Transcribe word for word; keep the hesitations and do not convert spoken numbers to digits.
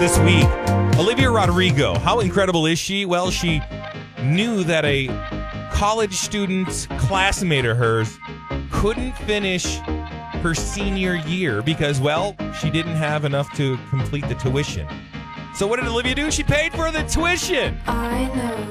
this week. Olivia Rodrigo, how incredible is she? Well, she knew that a college student classmate of hers couldn't finish her senior year because, well, she didn't have enough to complete the tuition. So what did Olivia do? She paid for the tuition. I know